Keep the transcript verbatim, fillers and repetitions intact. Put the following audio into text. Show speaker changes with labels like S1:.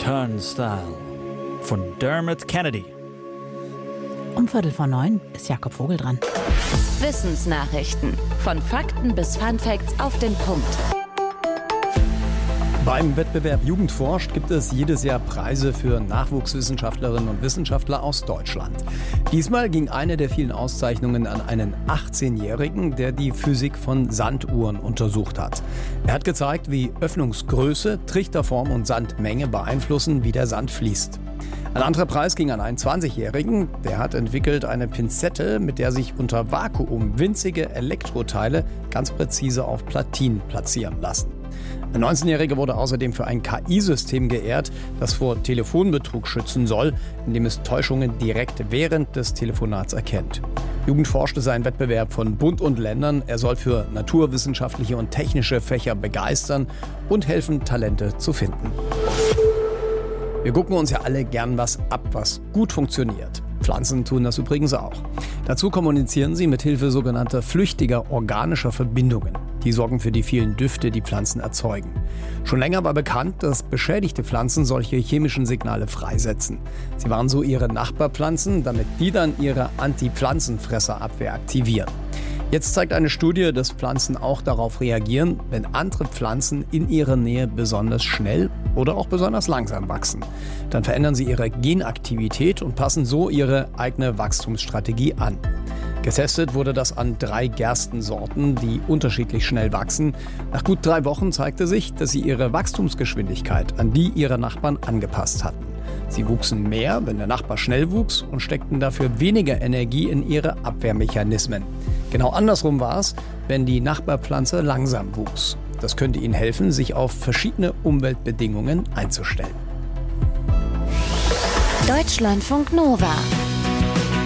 S1: Turnstile von Dermot Kennedy.
S2: Um Viertel vor neun ist Jakob Vogel dran.
S3: Wissensnachrichten. Von Fakten bis Funfacts auf den Punkt.
S4: Beim Wettbewerb Jugend forscht gibt es jedes Jahr Preise für Nachwuchswissenschaftlerinnen und Wissenschaftler aus Deutschland. Diesmal ging eine der vielen Auszeichnungen an einen achtzehnjährigen, der die Physik von Sanduhren untersucht hat. Er hat gezeigt, wie Öffnungsgröße, Trichterform und Sandmenge beeinflussen, wie der Sand fließt. Ein anderer Preis ging an einen zwanzigjährigen, der hat entwickelt eine Pinzette, mit der sich unter Vakuum winzige Elektroteile ganz präzise auf Platinen platzieren lassen. Ein neunzehnjähriger wurde außerdem für ein K I-System geehrt, das vor Telefonbetrug schützen soll, indem es Täuschungen direkt während des Telefonats erkennt. Jugend forscht ist ein Wettbewerb von Bund und Ländern. Er soll für naturwissenschaftliche und technische Fächer begeistern und helfen, Talente zu finden. Wir gucken uns ja alle gern was ab, was gut funktioniert. Pflanzen tun das übrigens auch. Dazu kommunizieren sie mit Hilfe sogenannter flüchtiger organischer Verbindungen. Die sorgen für die vielen Düfte, die Pflanzen erzeugen. Schon länger war bekannt, dass beschädigte Pflanzen solche chemischen Signale freisetzen. Sie waren so ihre Nachbarpflanzen, damit die dann ihre Anti-Pflanzenfresserabwehr aktivieren. Jetzt zeigt eine Studie, dass Pflanzen auch darauf reagieren, wenn andere Pflanzen in ihrer Nähe besonders schnell oder auch besonders langsam wachsen. Dann verändern sie ihre Genaktivität und passen so ihre eigene Wachstumsstrategie an. Getestet wurde das an drei Gerstensorten, die unterschiedlich schnell wachsen. Nach gut drei Wochen zeigte sich, dass sie ihre Wachstumsgeschwindigkeit an die ihrer Nachbarn angepasst hatten. Sie wuchsen mehr, wenn der Nachbar schnell wuchs, und steckten dafür weniger Energie in ihre Abwehrmechanismen. Genau andersrum war es, wenn die Nachbarpflanze langsam wuchs. Das könnte ihnen helfen, sich auf verschiedene Umweltbedingungen einzustellen.
S3: Deutschlandfunk Nova.